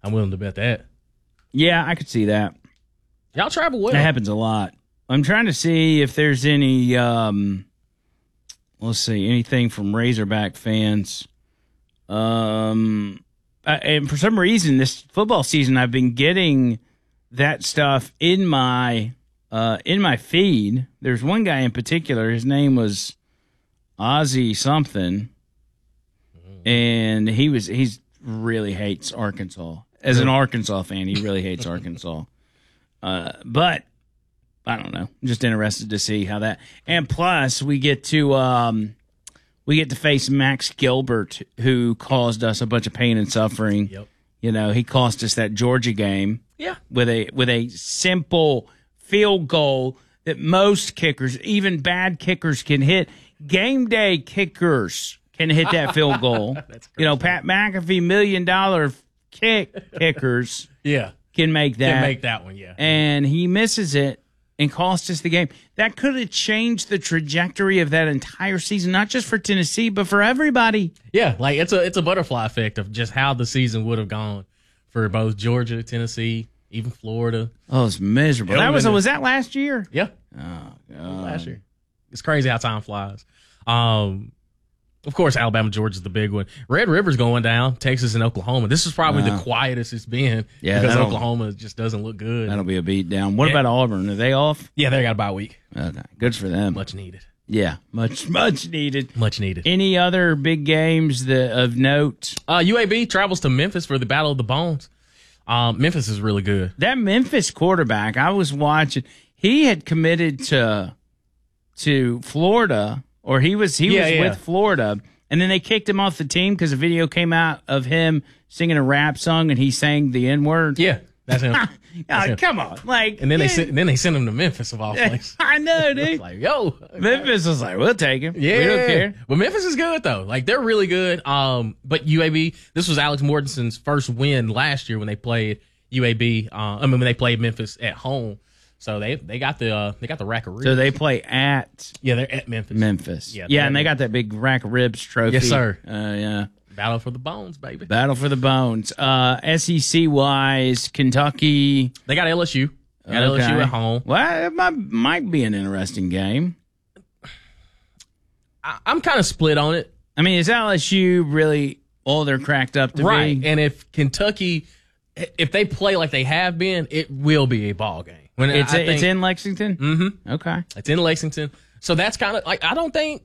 I'm willing to bet that. Yeah, I could see that. Y'all travel well. That happens a lot. I'm trying to see if there's any, let's see, anything from Razorback fans. And for some reason, this football season, I've been getting that stuff in my feed. There's one guy in particular. His name was Ozzy something, and he's really hates Arkansas. As an Arkansas fan, he really hates Arkansas. But I don't know. I'm just interested to see how that. And plus, we get to face Max Gilbert, who caused us a bunch of pain and suffering. Yep. You know, he cost us that Georgia game. Yeah. With a simple field goal that most kickers, even bad kickers, can hit. Game day kickers can hit that field goal. That's you know, Pat McAfee $1 million kickers Yeah. can make that. Can make that one, yeah. And he misses it and cost us the game. That could have changed the trajectory of that entire season, not just for Tennessee, but for everybody. Yeah, like it's a butterfly effect of just how the season would have gone for both Georgia, Tennessee, even Florida. Oh, it's miserable. Was that last year? Yeah. Oh, God. Last year. It's crazy how time flies. Of course, Alabama, Georgia's the big one. Red River's going down, Texas and Oklahoma. This is probably the quietest it's been because Oklahoma just doesn't look good. That'll be a beat down. What about Auburn? Are they off? Yeah, they got a bye week. Okay, good for them. Much needed. Yeah, much needed. Much needed. Any other big games of note? UAB travels to Memphis for the Battle of the Bones. Memphis is really good. That Memphis quarterback, I was watching. He had committed to Florida, or he was with Florida, and then they kicked him off the team because a video came out of him singing a rap song, and he sang the N-word. Yeah, that's him. Come on, like. And then they sent him to Memphis of all places. I know, dude. Like, yo, Memphis was like, we'll take him. Yeah, we don't care. But Memphis is good though. Like they're really good. But UAB, this was Alex Mortensen's first win last year when they played UAB. When they played Memphis at home. So they got the rack of ribs. So they play at they're at Memphis. Yeah, and they got that big rack of ribs trophy. Yes, sir. Yeah. Battle for the Bones, baby. Battle for the Bones. SEC wise, Kentucky. They got LSU. LSU at home. Well, it might be an interesting game. I'm kind of split on it. I mean, is LSU really all they're cracked up to be? Right. And if Kentucky, if they play like they have been, it will be a ball game. It's in Lexington? Mm-hmm. Okay. It's in Lexington. So that's kind of like, I don't think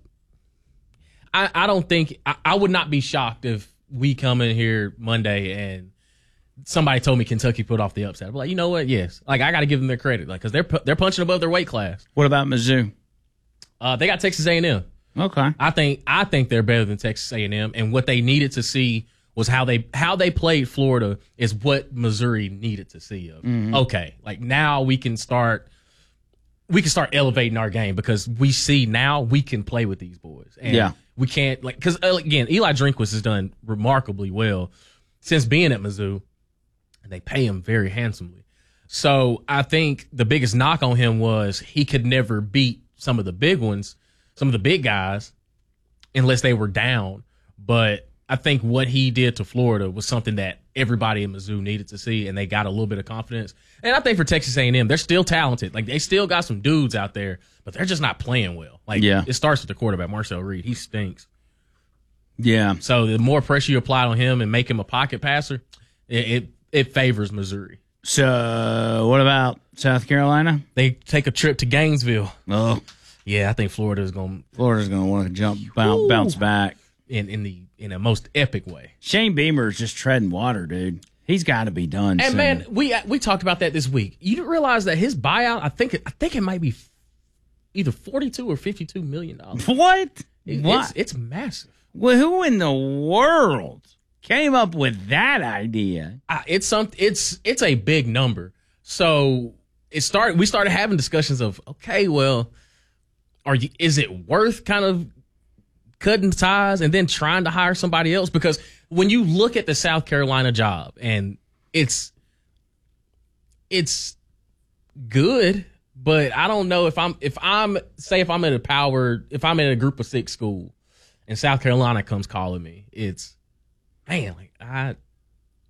I would not be shocked if we come in here Monday and somebody told me Kentucky put off the upset. I'd be like, you know what? Yes. Like, I got to give them their credit. Like, cause they're punching above their weight class. What about Mizzou? They got Texas A&M. Okay. I think they're better than Texas A&M. And what they needed to see was how they played Florida is what Missouri needed to see of. Mm-hmm. Okay. Like now we can start elevating our game because we see now we can play with these boys. And we can't because again, Eli Drinkwitz has done remarkably well since being at Mizzou, and they pay him very handsomely. So I think the biggest knock on him was he could never beat some of the big ones, some of the big guys, unless they were down. But I think what he did to Florida was something that everybody in Mizzou needed to see, and they got a little bit of confidence. And I think for Texas A&M, they're still talented. Like, they still got some dudes out there, but they're just not playing well. Like, it starts with the quarterback, Marcel Reed. He stinks. Yeah. So the more pressure you apply on him and make him a pocket passer, it favors Missouri. So what about South Carolina? They take a trip to Gainesville. Oh. Yeah, I think Florida's going to want to bounce back. In a most epic way. Shane Beamer is just treading water, dude. He's got to be done. And soon. man, we talked about that this week. You didn't realize that his buyout, I think it might be either $42 or $52 million. What? It's massive. Well, who in the world came up with that idea? It's a big number. So we started having discussions of, okay, well, is it worth kind of cutting ties and then trying to hire somebody else? Because when you look at the South Carolina job, and it's good, but I don't know if I'm in a group of 6 school and South Carolina comes calling me, it's, man, like